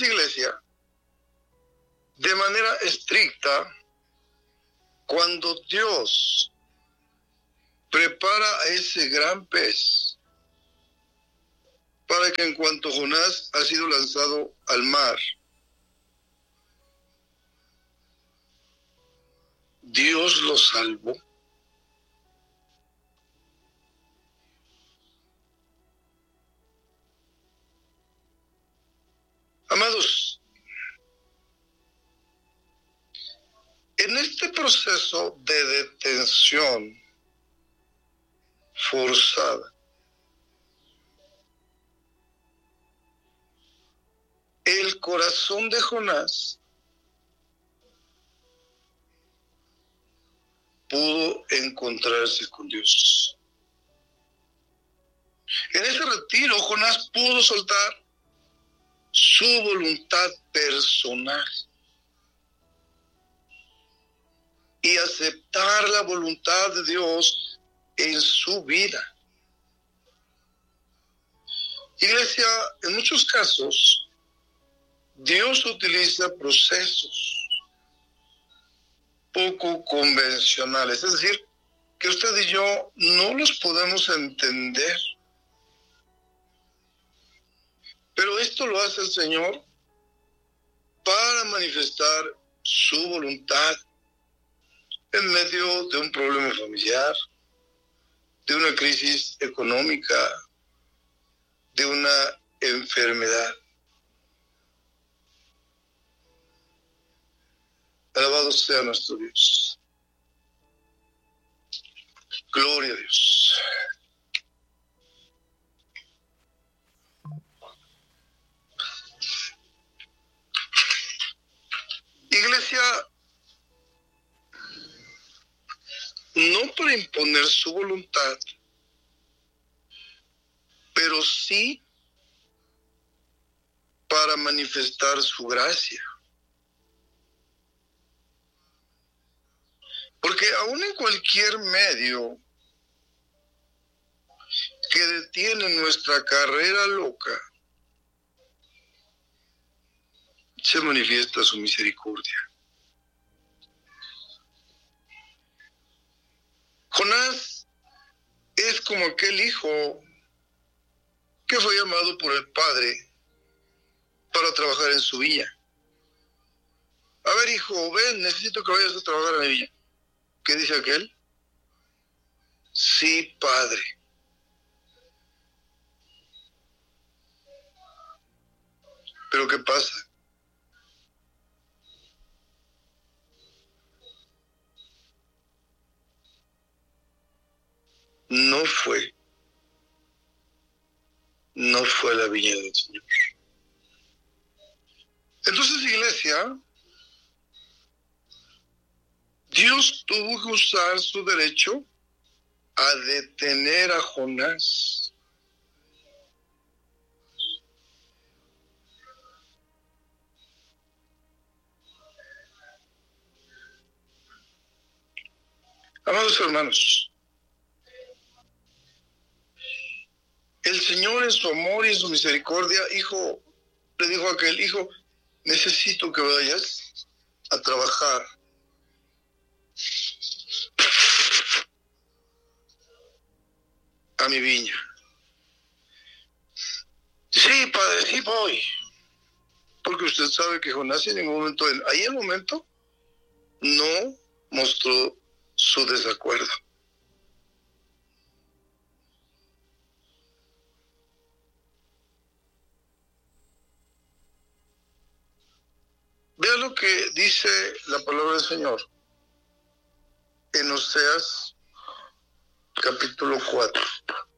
iglesia, de manera estricta, cuando Dios prepara a ese gran pez para que en cuanto Jonás ha sido lanzado al mar, Dios lo salvó. Amados, en este proceso de detención forzada, el corazón de Jonás pudo encontrarse con Dios. En ese retiro, Jonás pudo soltar su voluntad personal y aceptar la voluntad de Dios en su vida. Iglesia, en muchos casos, Dios utiliza procesos poco convencionales, es decir, que usted y yo no los podemos entender. Pero esto lo hace el Señor para manifestar su voluntad en medio de un problema familiar, de una crisis económica, de una enfermedad. Alabado sea nuestro Dios. Gloria a Dios. Iglesia, no para imponer su voluntad, pero sí para manifestar su gracia. Porque aún en cualquier medio que detiene nuestra carrera loca, se manifiesta su misericordia. Jonás es como aquel hijo que fue llamado por el padre para trabajar en su viña. A ver, hijo, ven, necesito que vayas a trabajar en la viña. ¿Qué dice aquel? Sí, padre. ¿Pero qué pasa? No fue la viña del Señor. Entonces, iglesia, Dios tuvo que usar su derecho a detener a Jonás. Amados hermanos, el Señor en su amor y en su misericordia, le dijo a aquel hijo, necesito que vayas a trabajar a mi viña. Sí, padre, sí voy. Porque usted sabe que Jonás en ningún momento, ahí el momento, no mostró su desacuerdo. Vea lo que dice la palabra del Señor en Oseas capítulo 4.